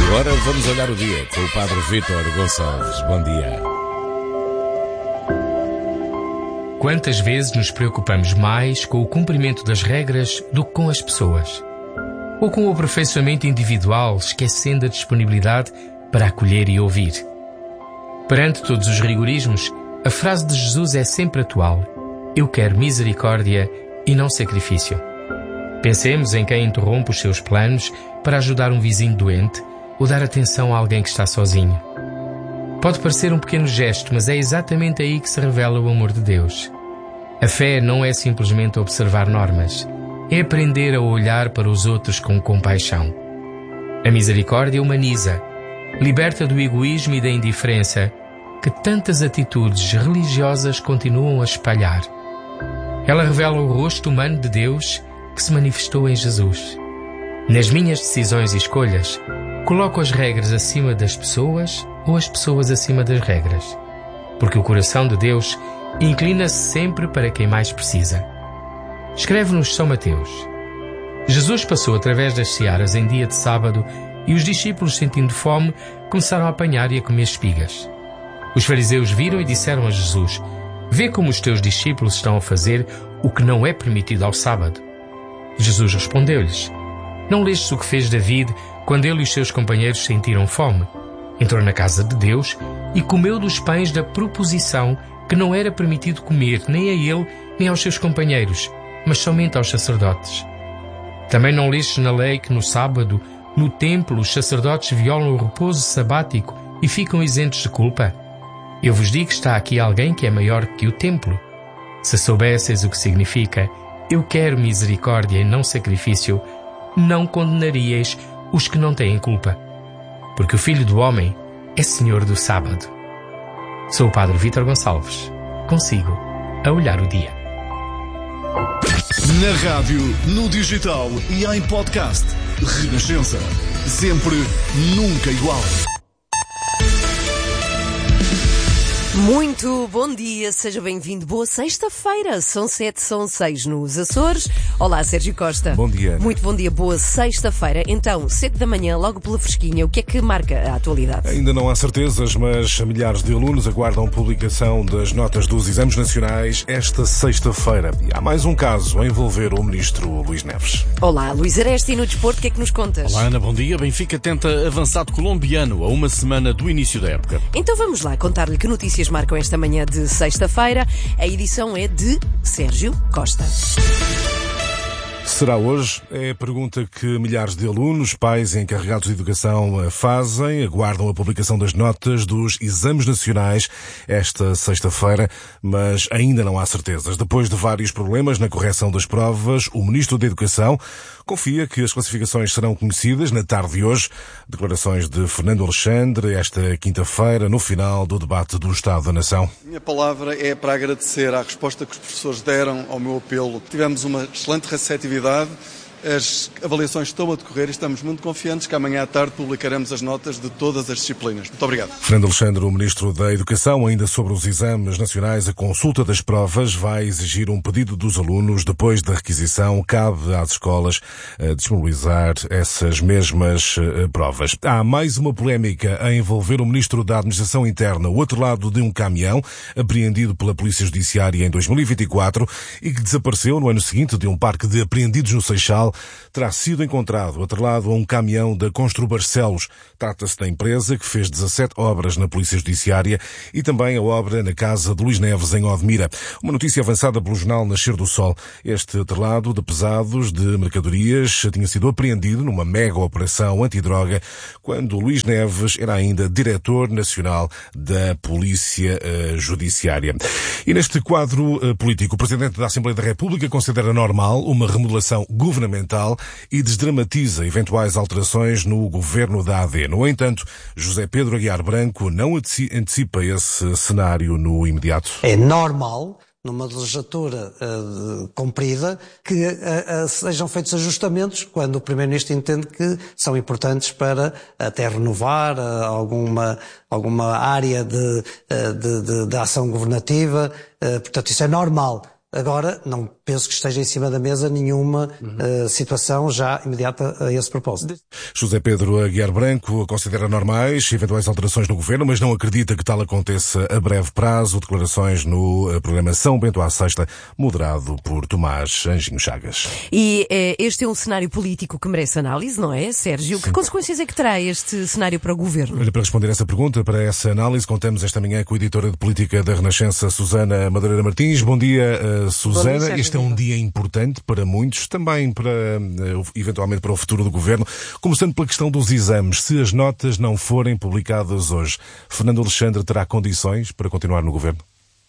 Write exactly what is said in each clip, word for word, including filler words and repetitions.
Agora vamos olhar o dia com o Padre Vítor Gonçalves. Bom dia. Quantas vezes nos preocupamos mais com o cumprimento das regras do que com as pessoas? Ou com o aperfeiçoamento individual, esquecendo a disponibilidade para acolher e ouvir? Perante todos os rigorismos, a frase de Jesus é sempre atual: eu quero misericórdia e não sacrifício. Pensemos em quem interrompe os seus planos para ajudar um vizinho doente ou dar atenção a alguém que está sozinho. Pode parecer um pequeno gesto, mas é exatamente aí que se revela o amor de Deus. A fé não é simplesmente observar normas, é aprender a olhar para os outros com compaixão. A misericórdia humaniza, liberta do egoísmo e da indiferença que tantas atitudes religiosas continuam a espalhar. Ela revela o rosto humano de Deus que se manifestou em Jesus. Nas minhas decisões e escolhas, coloco as regras acima das pessoas ou as pessoas acima das regras, porque o coração de Deus inclina-se sempre para quem mais precisa. Escreve-nos São Mateus: Jesus passou através das searas em dia de sábado e os discípulos, sentindo fome, começaram a apanhar e a comer espigas. Os fariseus viram e disseram a Jesus: vê como os teus discípulos estão a fazer o que não é permitido ao sábado. Jesus respondeu-lhes: não lestes o que fez David quando ele e os seus companheiros sentiram fome? Entrou na casa de Deus e comeu dos pães da proposição que não era permitido comer nem a ele nem aos seus companheiros, mas somente aos sacerdotes. Também não lestes na lei que no sábado, no templo, os sacerdotes violam o repouso sabático e ficam isentos de culpa? Eu vos digo que está aqui alguém que é maior que o templo. Se soubesseis o que significa eu quero misericórdia e não sacrifício, não condenaríeis os que não têm culpa, porque o Filho do Homem é Senhor do sábado. Sou o Padre Vítor Gonçalves, consigo a olhar o dia. Na rádio, no digital e em podcast. Renascença. Sempre, nunca igual. Muito bom dia, seja bem-vindo. Boa sexta-feira. São sete, são seis nos Açores. Olá, Sérgio Costa. Bom dia. Muito bom dia, boa sexta-feira. Então, sete da manhã, logo pela fresquinha, o que é que marca a atualidade? Ainda não há certezas, mas milhares de alunos aguardam publicação das notas dos exames nacionais esta sexta-feira. E há mais um caso a envolver o ministro Luís Neves. Olá, Luís Areste, e no desporto, o que é que nos contas? Olá, Ana, bom dia. Benfica tenta avançado colombiano a uma semana do início da época. Então vamos lá contar-lhe que notícias marcam esta manhã de sexta-feira. A edição é de Sérgio Costa. Será hoje? É a pergunta que milhares de alunos, pais e encarregados de educação fazem. Aguardam a publicação das notas dos exames nacionais esta sexta-feira, mas ainda não há certezas. Depois de vários problemas na correção das provas, o Ministro da Educação confia que as classificações serão conhecidas na tarde de hoje. Declarações de Fernando Alexandre esta quinta-feira, no final do debate do Estado da Nação. Minha palavra é para agradecer à resposta que os professores deram ao meu apelo. Tivemos uma excelente receptividade. As avaliações estão a decorrer e estamos muito confiantes que amanhã à tarde publicaremos as notas de todas as disciplinas. Muito obrigado. Fernando Alexandre, o Ministro da Educação, ainda sobre os exames nacionais, a consulta das provas vai exigir um pedido dos alunos. Depois da requisição, cabe às escolas uh, disponibilizar essas mesmas uh, provas. Há mais uma polémica a envolver o Ministro da Administração Interna, o outro lado de um caminhão apreendido pela Polícia Judiciária em dois mil e vinte e quatro e que desapareceu no ano seguinte de um parque de apreendidos no Seixal, terá sido encontrado atrelado a um caminhão da Constru Barcelos. Trata-se da empresa que fez dezassete obras na Polícia Judiciária e também a obra na casa de Luís Neves, em Odmira. Uma notícia avançada pelo jornal Nascer do Sol. Este atrelado de pesados de mercadorias tinha sido apreendido numa mega operação antidroga quando Luís Neves era ainda diretor nacional da Polícia uh, Judiciária. E neste quadro uh, político, o Presidente da Assembleia da República considera normal uma remodelação governamental e desdramatiza eventuais alterações no governo da A D. No entanto, José Pedro Aguiar Branco não antecipa esse cenário no imediato. É normal, numa legislatura uh, comprida, que uh, uh, sejam feitos ajustamentos quando o Primeiro-Ministro entende que são importantes para até renovar uh, alguma, alguma área de, uh, de, de, de ação governativa. Uh, portanto, isso é normal. Agora, não penso que esteja em cima da mesa nenhuma uhum. uh, situação já imediata a esse propósito. José Pedro Aguiar Branco considera normais eventuais alterações no governo, mas não acredita que tal aconteça a breve prazo. Declarações no programa São Bento à Sexta, moderado por Tomás Anjinho Chagas. E eh, este é um cenário político que merece análise, não é, Sérgio? Sim. Que consequências é que terá este cenário para o governo? Olha, para responder essa pergunta, para essa análise, contamos esta manhã com a editora de política da Renascença, Susana Madureira Martins. Bom dia, uh, Susana. Bom dia, este é um dia importante para muitos, também para, uh, eventualmente para o futuro do governo, começando pela questão dos exames. Se as notas não forem publicadas hoje, Fernando Alexandre terá condições para continuar no governo?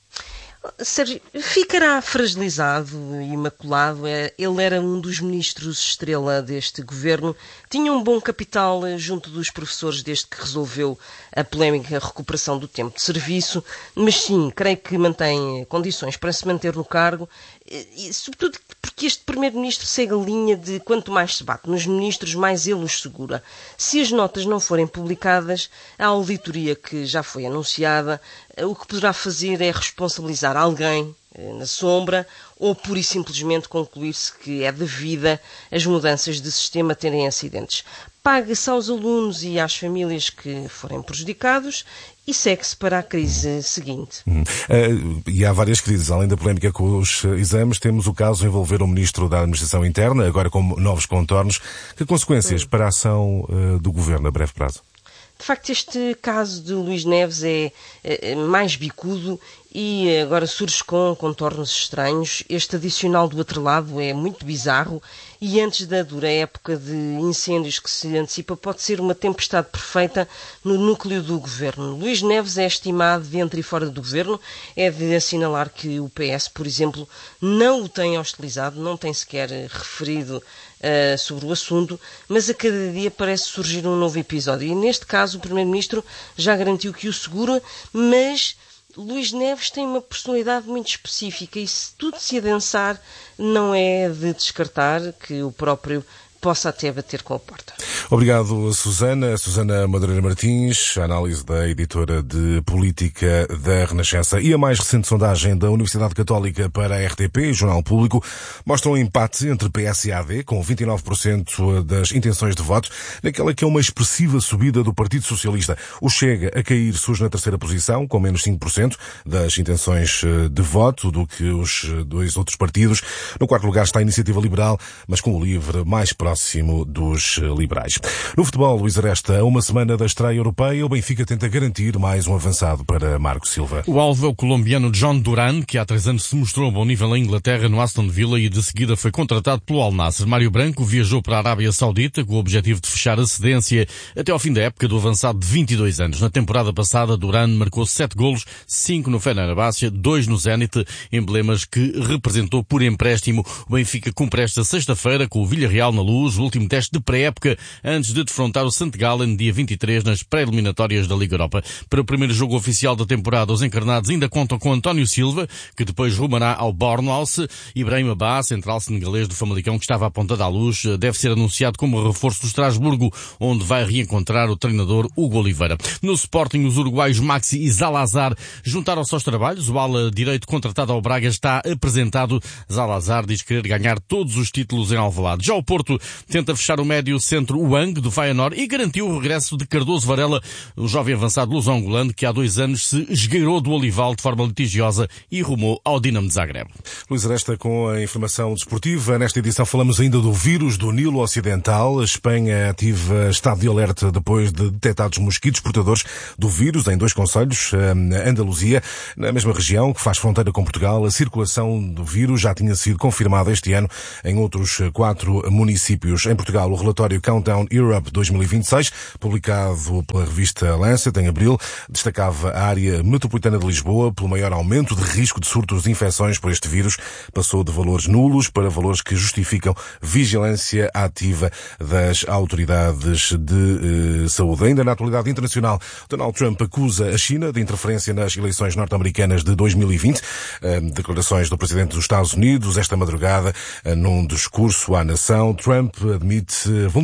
Sérgio, ficará fragilizado e imaculado. Ele era um dos ministros estrela deste governo, tinha um bom capital junto dos professores desde que resolveu a polémica recuperação do tempo de serviço, mas sim, creio que mantém condições para se manter no cargo, e sobretudo porque este primeiro-ministro segue a linha de quanto mais se bate nos ministros, mais ele os segura. Se as notas não forem publicadas, a auditoria que já foi anunciada, o que poderá fazer é responsabilizar alguém na sombra ou pura e simplesmente concluir-se que é devida as mudanças de sistema terem acidentes. Paga-se aos alunos e às famílias que forem prejudicados e segue-se para a crise seguinte. Hum. Uh, e há várias crises. Além da polémica com os exames, temos o caso de envolver o Ministro da Administração Interna, agora com novos contornos. Que consequências hum. para a ação uh, do Governo a breve prazo? De facto, este caso de Luís Neves é, é mais bicudo e agora surge com contornos estranhos. Este adicional do outro lado é muito bizarro e antes da dura época de incêndios que se antecipa pode ser uma tempestade perfeita no núcleo do governo. Luís Neves é estimado dentro e fora do governo. É de assinalar que o P S, por exemplo, não o tem hostilizado, não tem sequer referido Uh, sobre o assunto, mas a cada dia parece surgir um novo episódio. E neste caso o Primeiro-Ministro já garantiu que o segura, mas Luís Neves tem uma personalidade muito específica e se tudo se adensar, não é de descartar que o próprio possa até bater com a porta. Obrigado, Susana. Susana Madureira Martins, a análise da editora de política da Renascença. E a mais recente sondagem da Universidade Católica para a R T P, Jornal Público, mostra um empate entre P S e A D, com vinte e nove por cento das intenções de voto, naquela que é uma expressiva subida do Partido Socialista. O Chega a cair surge na terceira posição, com menos cinco por cento das intenções de voto do que os dois outros partidos. No quarto lugar está a Iniciativa Liberal, mas com o LIVRE mais próximo dos liberais. No futebol, Luís Aresta, a uma semana da estreia europeia, o Benfica tenta garantir mais um avançado para Marco Silva. O alvo é o colombiano John Duran, que há três anos se mostrou a bom nível em Inglaterra, no Aston Villa, e de seguida foi contratado pelo Al Nassr. Mário Branco viajou para a Arábia Saudita com o objetivo de fechar a cedência até ao fim da época do avançado de vinte e dois anos. Na temporada passada, Duran marcou sete golos, cinco no Fenerbahçe, dois no Zenit, emblemas que representou por empréstimo. O Benfica cumpre esta sexta-feira com o Villarreal na Luz, o último teste de pré-época antes de defrontar o Sant Gallen dia vinte e três nas pré-eliminatórias da Liga Europa. Para o primeiro jogo oficial da temporada, os encarnados ainda contam com António Silva, que depois rumará ao Bournemouth. Ibrahim Abba, central senegalês do Famalicão, que estava apontado à luz, deve ser anunciado como reforço do Estrasburgo, onde vai reencontrar o treinador Hugo Oliveira. No Sporting, os uruguaios Maxi e Zalazar juntaram-se aos trabalhos. O ala direito contratado ao Braga está apresentado. Zalazar diz querer ganhar todos os títulos em Alvalade. Já o Porto tenta fechar o médio centro Wang do Feyenoord e garantiu o regresso de Cardoso Varela, o jovem avançado luso-angolano que há dois anos se esgueirou do Olival de forma litigiosa e rumou ao Dinamo de Zagreb. Luís Aresta com a informação desportiva. Nesta edição falamos ainda do vírus do Nilo Ocidental. A Espanha ativa estado de alerta depois de detectados mosquitos portadores do vírus em dois concelhos, Andaluzia, na mesma região que faz fronteira com Portugal. A circulação do vírus já tinha sido confirmada este ano em outros quatro municípios. Em Portugal, o relatório Countdown Europe dois mil e vinte e seis, publicado pela revista Lancet em abril, destacava a área metropolitana de Lisboa pelo maior aumento de risco de surtos de infecções por este vírus. Passou de valores nulos para valores que justificam vigilância ativa das autoridades de eh, saúde. Ainda na atualidade internacional, Donald Trump acusa a China de interferência nas eleições norte-americanas de dois mil e vinte. Eh, declarações do presidente dos Estados Unidos esta madrugada, eh, num discurso à nação. Trump admite vulnerabilidade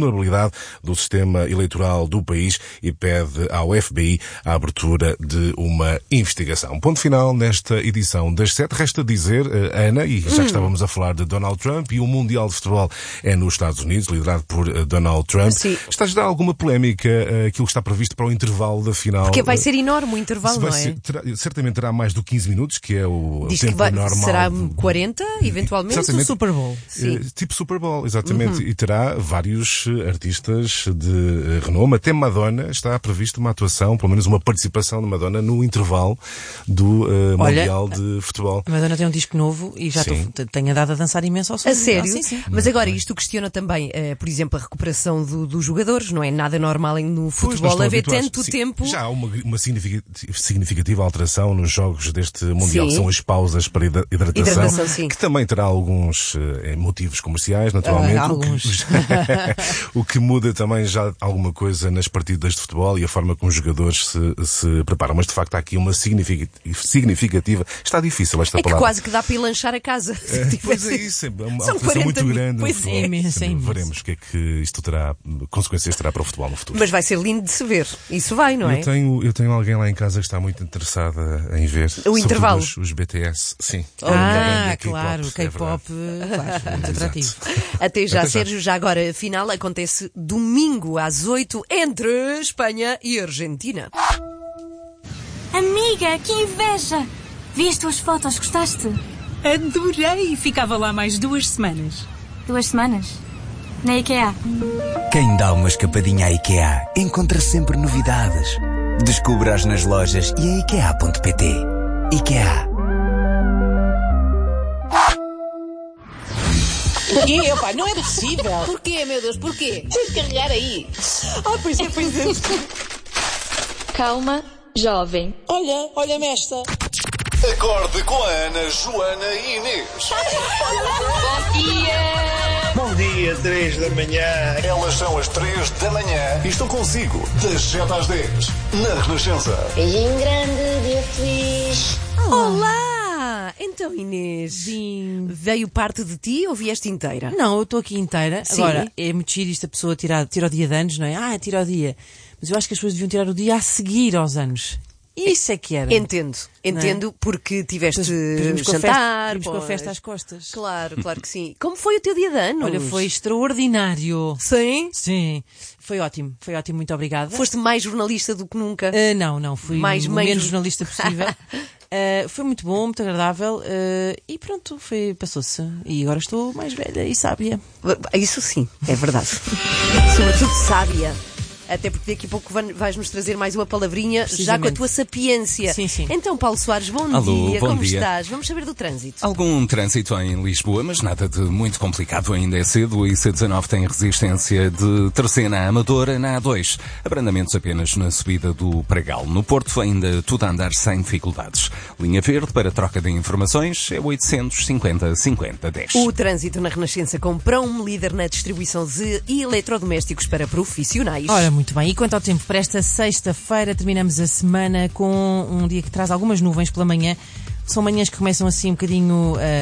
legitimidade do sistema eleitoral do país e pede ao F B I a abertura de uma investigação. Ponto final nesta edição das sete. Resta dizer, Ana, e já que hum. estávamos a falar de Donald Trump, e o Mundial de Futebol é nos Estados Unidos, liderado por Donald Trump. Sim. Está a dar alguma polémica aquilo que está previsto para o intervalo da final? Porque vai ser enorme o intervalo, não é? Ser, terá, certamente terá mais do quinze minutos, que é o, Diz o tempo que vai, normal. Será quarenta, eventualmente? Exatamente. O Super Bowl. Sim. Tipo Super Bowl, exatamente. Uhum. E terá vários artistas de renome. Até Madonna está prevista uma atuação, pelo menos uma participação de Madonna no intervalo do uh, Olha, Mundial de Futebol. A Madonna tem um disco novo e já tô, tenho andado a dançar imenso ao som. A sério? Ah, sim, sim. Mas agora isto questiona também, uh, por exemplo, a recuperação do, dos jogadores. Não é nada normal no futebol haver tanto sim, tempo. Já há uma, uma significativa alteração nos jogos deste Mundial. Sim. São as pausas para hidratação, hidratação sim. que também terá alguns uh, motivos comerciais, naturalmente. Uh, alguns. O que, o que muda também já alguma coisa nas partidas de futebol e a forma como os jogadores se, se preparam. Mas de facto há aqui uma significativa. Está difícil esta é palavra. É que quase que dá para ir lanchar a casa. É, pois é isso, é uma São alteração muito mil, grande. Pois é, imenso, é imenso. Veremos o que é que isto terá, consequências terá para o futebol no futuro. Mas vai ser lindo de se ver. Isso vai, não é? Eu tenho, eu tenho alguém lá em casa que está muito interessada em ver o intervalo. Os, os B T S, sim. Ah, claro, K-pop, é claro, muito atrativo. Até já, Até Sérgio, já. já agora, a final acontece domingo às oito entre Espanha e Argentina. Amiga, que inveja! Vi as tuas fotos, gostaste? Adorei! Ficava lá mais duas semanas. Duas semanas? Na IKEA? Quem dá uma escapadinha à IKEA encontra sempre novidades. Descubra-as nas lojas e em ikea ponto pt. IKEA. Porquê? Opa, não é possível. Porquê, meu Deus, porquê? Tens de carregar aí. Ah, pois é, pois é. Calma, jovem. Olha, olha-me esta. Acorde com a Ana, Joana e Inês. Bom dia! Bom dia, três da manhã. Elas são as três da manhã e estão consigo das sete às dez, na Renascença. Beijinho grande, dia feliz. Olá! Então, Inês, Sim. veio parte de ti ou vieste inteira? Não, eu estou aqui inteira. Sim. Agora, é muito giro isto a pessoa tirar, tira o dia de anos, não é? Ah, tira o dia. Mas eu acho que as pessoas deviam tirar o dia a seguir aos anos. Isso é que era. Entendo, entendo, é? Porque tiveste Vimos jantar. Com a festa às costas. Claro, claro que sim. Como foi o teu dia de anos? Olha, foi extraordinário. Sim? Sim. Foi ótimo, foi ótimo, muito obrigada. Foste mais jornalista do que nunca? Uh, não, não, fui mais, o menos... menos jornalista possível. uh, foi muito bom, muito agradável uh, e pronto, foi, passou-se. E agora estou mais velha e sábia. Isso sim, é verdade. Sobretudo sábia. Até porque daqui a pouco vais-nos trazer mais uma palavrinha, já com a tua sapiência. Sim, sim. Então, Paulo Soares, bom Alô, dia. bom Como dia. estás? Vamos saber do trânsito. Algum trânsito em Lisboa, mas nada de muito complicado, ainda é cedo. O I C dezanove tem resistência de Terceira à Amadora na A dois. Abrandamentos apenas na subida do Pragal. No Porto ainda tudo a andar sem dificuldades. Linha verde para troca de informações é oitocentos e cinquenta, cinquenta, dez. O trânsito na Renascença com Prão, líder na distribuição de eletrodomésticos para profissionais. Ora, muito bem. E quanto ao tempo, para esta sexta-feira terminamos a semana com um dia que traz algumas nuvens pela manhã. São manhãs que começam assim um bocadinho,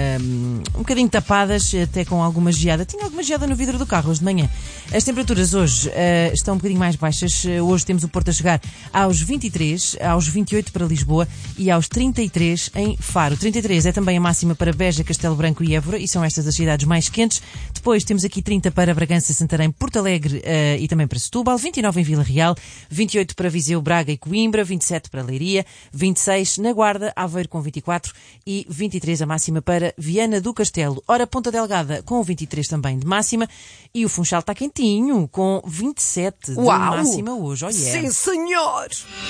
um, um bocadinho tapadas, até com alguma geada. Tinha alguma geada no vidro do carro hoje de manhã. As temperaturas hoje uh, estão um bocadinho mais baixas. Uh, hoje temos o Porto a chegar aos vinte e três, aos vinte e oito para Lisboa e aos trinta e três em Faro. trinta e três é também a máxima para Beja, Castelo Branco e Évora e são estas as cidades mais quentes. Depois temos aqui trinta para Bragança, Santarém, Porto Alegre uh, e também para Setúbal, vinte e nove em Vila Real, vinte e oito para Viseu, Braga e Coimbra, vinte e sete para Leiria, vinte e seis na Guarda, Aveiro com vinte e quatro e vinte e três a máxima para Viana do Castelo. Ora, Ponta Delgada com vinte e três também de máxima e o Funchal está quentinho com vinte e sete de Uau! máxima hoje. Oh, yeah. Sim, senhor!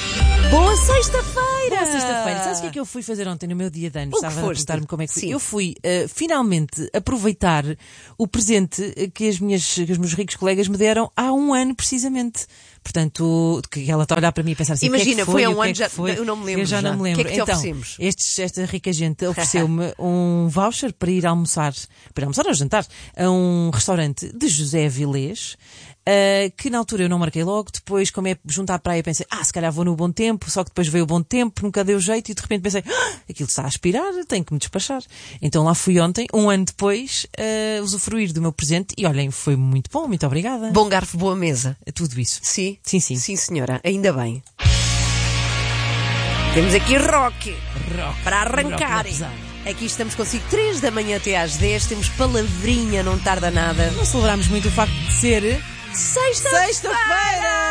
Boa sexta-feira! Boa sexta-feira. Sabes o que é que eu fui fazer ontem no meu dia de anos? O que Estava a foste? perguntar-me como é que fui. Sim. Eu fui uh, finalmente aproveitar o presente que, as minhas, que os meus ricos colegas me deram há um ano precisamente. Portanto, que ela está a olhar para mim e pensar assim, imagina, o que é que foi, foi há um o que ano, é que já, foi? eu não me lembro. Eu já, já. não me lembro. O que é que te então, oferecemos? Estes, esta rica gente ofereceu-me um voucher para ir almoçar, para ir almoçar ou jantar, a um restaurante de José Avilés. Uh, que na altura eu não marquei logo, depois como é junto à praia pensei, ah, se calhar vou no bom tempo, só que depois veio o bom tempo, nunca deu jeito e de repente pensei, ah, aquilo está a aspirar, tenho que me despachar. Então lá fui ontem, um ano depois, uh, usufruir do meu presente e olhem, foi muito bom, muito obrigada. Bom garfo, boa mesa. Tudo isso. Sim? Sim, sim. Sim, senhora, ainda bem. Temos aqui rock, rock para arrancar. Rock, aqui estamos consigo três da manhã até às dez, temos palavrinha, não tarda nada. Não celebramos muito o facto de ser... Sexta-feira! Sexta-feira!